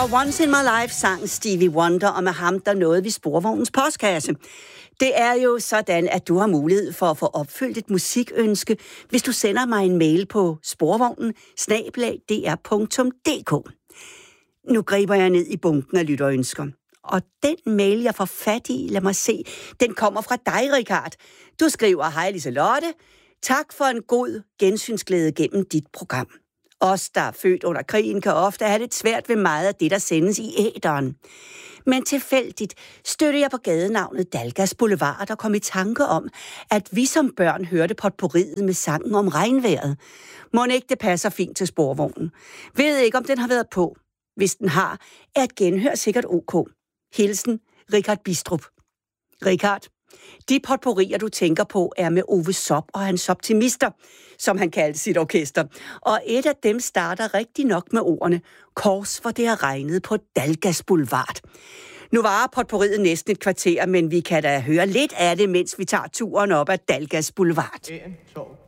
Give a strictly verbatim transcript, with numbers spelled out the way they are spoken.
For Once in My Life sang Stevie Wonder, og med ham der nåede vi Sporvognens postkasse. Det er jo sådan, at du har mulighed for at få opfyldt et musikønske, hvis du sender mig en mail på sporvognen snabel-a d r punktum d k. Nu griber jeg ned i bunken af lytterønsker. Og den mail, jeg får fat i, lad mig se, den kommer fra dig, Richard. Du skriver, hej Liselotte, tak for en god gensynsglæde gennem dit program. Os, der er født under krigen, kan ofte have lidt svært ved meget af det, der sendes i æteren. Men tilfældigt stødte jeg på gadenavnet Dalgas Boulevard og kom i tanke om, at vi som børn hørte potpourriet med sangen om regnvejret. Mon ikke det passer fint til sporvognen. Ved ikke, om den har været på. Hvis den har, er et genhør sikkert ok. Hilsen, Richard Bistrup. Richard, de potpourrier, du tænker på, er med Ove Sopp og hans optimister, som han kaldte sit orkester. Og et af dem starter rigtig nok med ordene Kors, hvor det har regnet på Dalgas Boulevard. Nu varer potpourriet næsten et kvarter, men vi kan da høre lidt af det, mens vi tager turen op ad Dalgas Boulevard. En, to.